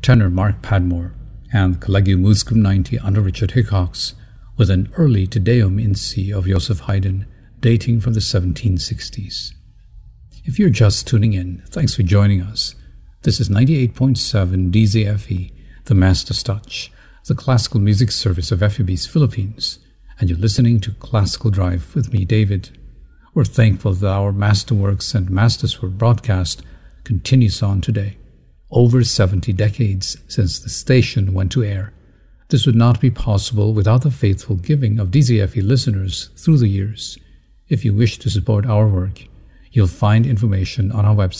tenor Mark Padmore, and Collegium Musicum 90 under Richard Hickox, with an early Te Deum in C of Joseph Haydn, dating from the 1760s. If you're just tuning in, thanks for joining us. This is 98.7 DZFE, the Master's Touch, the classical music service of FEB's Philippines, and you're listening to Classical Drive with me, David. We're thankful that our Masterworks and Masterswork broadcast continues on today. Over 70 decades since the station went to air. This would not be possible without the faithful giving of DZFE listeners through the years. If you wish to support our work, you'll find information on our website,